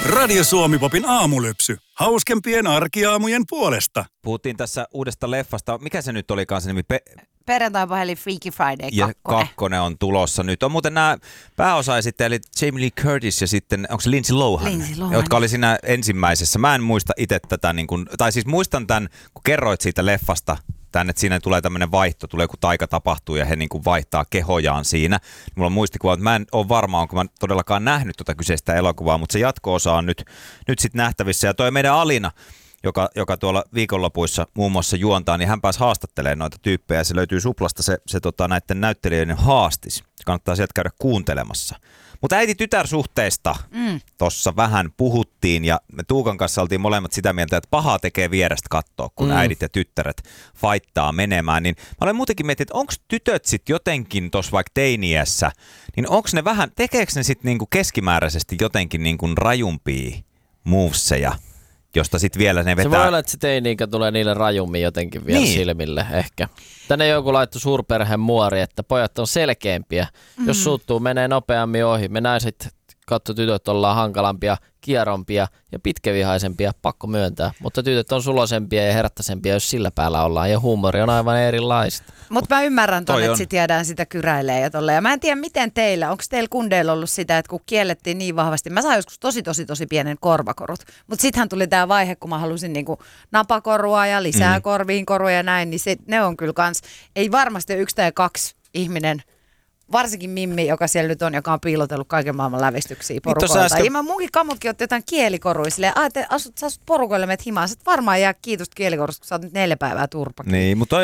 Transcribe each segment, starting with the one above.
Radio Suomi-popin aamulypsy. Hauskempien arkiaamujen puolesta. Puhuttiin tässä uudesta leffasta. Mikä se nyt olikaan se nimi? Perjantai-puhelin Freaky Friday 2. Ja 2 on tulossa nyt. On muuten nämä pääosaesittäjät, eli Jamie Lee Curtis ja sitten, onko se Lindsay Lohan? Jotka oli siinä ensimmäisessä. Mä en muista itse tätä, niin kun, tai siis muistan tämän, kun kerroit siitä leffasta, että siinä tulee tämmöinen vaihto, tulee joku taika tapahtuu ja he niin kuin vaihtaa kehojaan siinä. Mulla on muistikuva, että mä en ole varma, onko mä todellakaan nähnyt tuota kyseistä elokuvaa, mutta se jatko-osa on nyt sitten nähtävissä. Ja toi meidän Alina, joka tuolla viikonlopuissa muun muassa juontaa, niin hän pääsi haastattelemaan noita tyyppejä. Se löytyy Suplasta se näiden näyttelijöiden haastis. Kannattaa sieltä käydä kuuntelemassa. Mutta äiti-tytär-suhteista tuossa vähän puhuttiin ja me Tuukan kanssa oltiin molemmat sitä mieltä, että pahaa tekee vierestä katsoa, kun äidit ja tyttäret faittaa menemään. Niin mä olen muutenkin miettinyt, että onko tytöt sitten jotenkin tuossa vaikka teiniässä, niin onko ne vähän, tekeekö ne sitten niinku keskimääräisesti jotenkin niinku rajumpia moveseja, josta sitten vielä ne vetää. Se voi olla, että se teini-ikä tulee niille rajummin jotenkin vielä silmille ehkä. Tänne joku laittoi suurperheen muori, että pojat on selkeämpiä. Jos suuttuu, menee nopeammin ohi. Me naiset, tytöt ollaan hankalampia, kierompia ja pitkävihaisempia, pakko myöntää. Mutta tytöt on suloisempia ja herättäisempia, jos sillä päällä ollaan. Ja huumori on aivan erilaista. Mutta mä ymmärrän ton, että sit jäädään sitä kyräilee ja tolleen. Ja mä en tiedä, miten teillä, onko teillä kundeilla ollut sitä, että kun kiellettiin niin vahvasti. Mä sain joskus tosi pienen korvakorut. Mutta sittenhän tuli tää vaihe, kun mä halusin niinku napakorua ja lisää korviin koruja ja näin. Niin ne on kyllä kans, ei varmasti 1 tai 2 ihminen, varsinkin Mimmi, joka siellä nyt on, joka on piilotellut kaiken maailman lävistyksiä porukoilta. Ja munkin kamutkin otti jotain kielikoruja silleen, että sä asut porukoille meet himaan. Sä varmaan jää kiitosta kielikorusta, kun sä oot nyt 4 päivää turpakin. Niin, mutta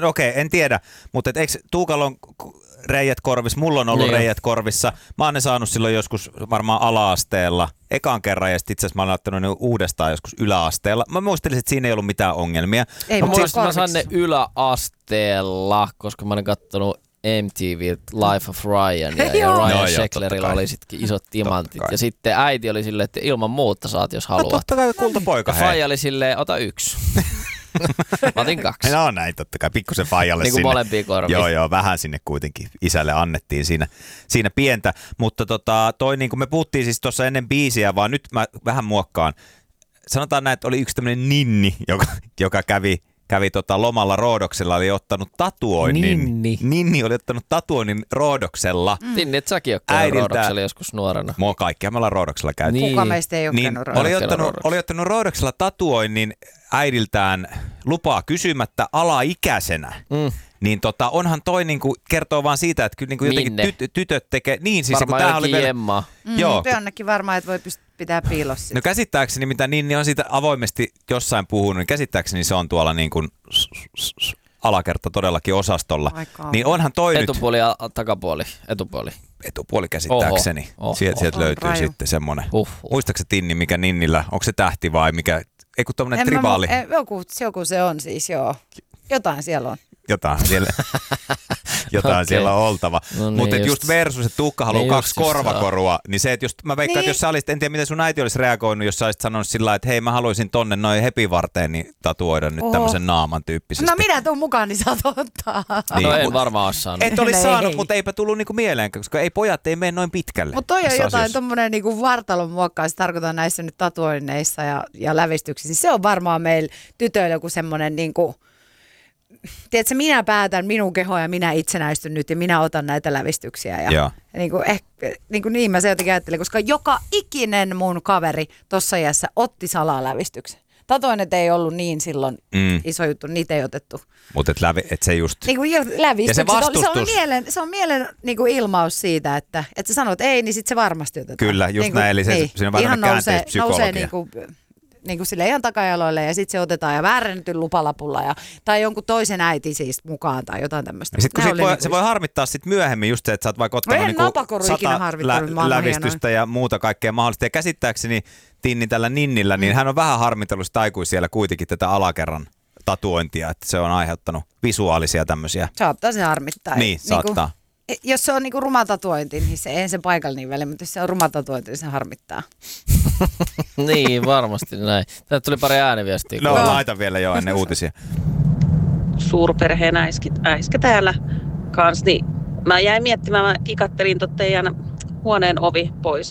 en tiedä. Mutta eikö Tuukalla on reijät korvissa, mulla on ollut reijät korvissa. Mä oon ne saanut silloin joskus varmaan ala-asteella. Ekan kerran ja sitten itse asiassa mä oon laittanut ne uudestaan joskus yläasteella. Mä muistelisin, että siinä ei ollut mitään ongelmia. Ei, mä sain ne yläasteella, koska mä oon kattonut MTV Life of Ryan ja Ryan Shecklerilla oli sitten isot timantit. Ja sitten äiti oli silleen, että ilman muuta saat, jos haluat. Totta kai kultapoika. Ja faija oli silleen, ota 1. Mä otin 2. No näin, totta kai. Pikkusen faijalle niin sinne. Molempia korvia. Joo, vähän sinne kuitenkin isälle annettiin siinä pientä. Mutta toi niin kuin me puhuttiin siis tuossa ennen biisiä, vaan nyt mä vähän muokkaan. Sanotaan näin, että oli yksi tämmöinen ninni, joka kävi lomalla Roodoksella, oli ottanut tatuoinnin. Ninni oli ottanut tatuoinnin Roodoksella. Ninni, et säkin ole käynyt Roodoksella joskus nuorena. Kaikkia me ollaan Roodoksella käyty. Niin. Kuka meistä ei ole käynyt Roodoksella? Oli ottanut Roodoksella tatuoinnin äidiltään lupaa kysymättä alaikäisenä. Niin onhan toi niinku kertoo vaan siitä, että kyllä niinku jotenkin tytöt tekee. Niin siis varmaan kun tää oli Emma. Joo. Jonnekin varmaan, että voi pitää piilossa. No käsittääkseni, mitä Ninni on siitä avoimesti jossain puhunut, niin käsittääkseni se on tuolla niin kuin alakerta todellakin osastolla. Niin onhan toi etupuoli ja takapuoli? Etupuoli käsittääkseni. Sieltä löytyy sitten semmoinen. Muistaakseni Tinni, mikä Ninnillä, onko se tähti vai mikä? Ei kun tommonen tribaali. Joku se on siis, joo. Jotain siellä on. Jotain siellä on oltava. No niin, mutta just versus, että Tuukka haluaa niin 2 korvakorua, niin se, että just mä veikkaan, että jos sä olisit, en tiedä miten sun äiti olisi reagoinut, jos sä olisit sanonut sillä lailla, että hei mä haluaisin tonne noin hepivarteen niin tatuoida nyt tämmöisen naaman tyyppisesti. No minä tuun mukaan, niin saat ottaa. Niin, no en varmaan ole saanut. Et olisi saanut, mutta eipä tullut niinku mieleen, koska pojat ei mene noin pitkälle. Mutta toi on jotain tommonen niinku vartalon muokkaa, se tarkoittaa näissä nyt tatuoinneissa ja lävistyksissä. Se on varmaan meillä tytöillä joku semmonen niinku, tiedätkö, minä päätän minun kehoa ja minä itsenäistyn nyt ja minä otan näitä lävistyksiä. Ja niin mä se jotenkin ajattelin, koska joka ikinen mun kaveri tossa iässä otti salalävistyksen. Tatuoinnit ei ollut niin silloin iso juttu, niitä ei otettu. Mutta et se just. Niin kuin lävistykset. Ja se vastustus. Se on mielen niin kuin ilmaus siitä, että sä sanot ei, niin sit se varmasti otetaan. Kyllä, just niin näin. Eli siinä on vähän käänteistä psykologia. Nousee niin kuin sille ihan takajaloille ja sitten se otetaan ja väärennetyn lupalapulla tai jonkun toisen äiti siis mukaan tai jotain tämmöistä. Sitten kun se voi harmittaa sit myöhemmin just se, että sä oot vaikka ottanut niinku 100 lävistystä ja muuta kaikkea mahdollista. Ja käsittääkseni Tinni tällä Ninnillä, niin hän on vähän harmitellut sitä aikuisiellä kuitenkin tätä alakerran tatuointia, että se on aiheuttanut visuaalisia tämmöisiä. Saattaa se harmittaa. Niin, saattaa. Jos se on niinku ruma tatuointi, niin se ei sen paikalla niin väliin, mutta jos se on ruma tatuointi, niin se harmittaa. Niin, varmasti näin. Täältä tuli pari ääniviestiä. No, laita vielä jo ennen uutisia. Suurperheen äiskä täällä kans, niin mä jäin miettimään, mä kikattelin teidän huoneen ovi pois